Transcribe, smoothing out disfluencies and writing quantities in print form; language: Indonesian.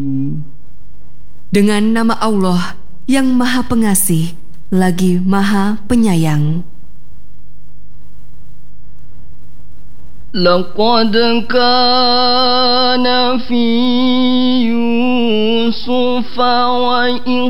Dengan nama Allah yang Maha Pengasih lagi Maha Penyayang. لقد كان في يوسف